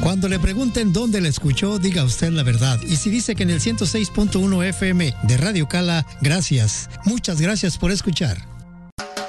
Cuando le pregunten dónde la escuchó, diga usted la verdad. Y si dice que en el 106.1 FM de Radio Cala, gracias. Muchas gracias por escuchar.